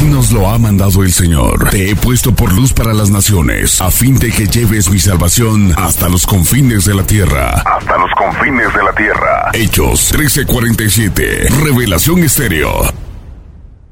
Así nos lo ha mandado el Señor. Te he puesto por luz para las naciones, a fin de que lleves mi salvación hasta los confines de la tierra. Hasta los confines de la tierra. Hechos 13:47. Revelación Estéreo.